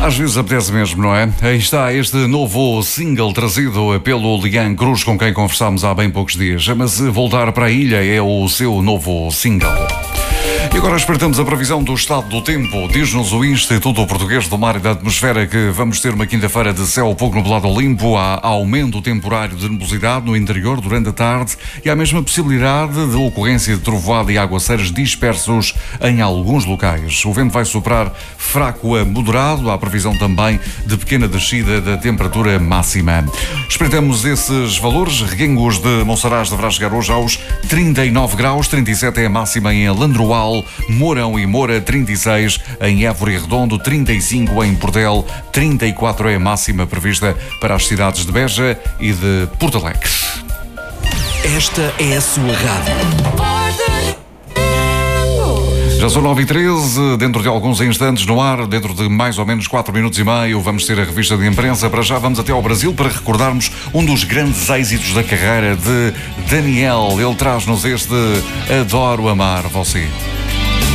Às vezes apetece mesmo, não é? Aí está este novo single trazido pelo Lian Cruz, com quem conversámos há bem poucos dias. Chama-se Voltar para a Ilha, é o seu novo single. E agora espreitamos a previsão do estado do tempo. Diz-nos o Instituto Português do Mar e da Atmosfera que vamos ter uma quinta-feira de céu pouco nublado ao limpo. Há aumento temporário de nebulosidade no interior durante a tarde e há a mesma possibilidade de ocorrência de trovoada e aguaceiros dispersos em alguns locais. O vento vai soprar fraco a moderado. Há previsão também de pequena descida da temperatura máxima. Espreitamos esses valores. Reguengos de Monsaraz deverá chegar hoje aos 39 graus, 37 é a máxima em Landroal, Mourão e Moura, 36 em Évora e Redondo, 35 em Portel, 34 é a máxima prevista para as cidades de Beja e de Porto Alegre. Esta é a sua rádio. Já são 9h13, dentro de alguns instantes no ar, dentro de mais ou menos 4 minutos e meio, vamos ter a revista de imprensa. Para já vamos até ao Brasil para recordarmos um dos grandes êxitos da carreira de Daniel. Ele traz-nos este Adoro Amar Você.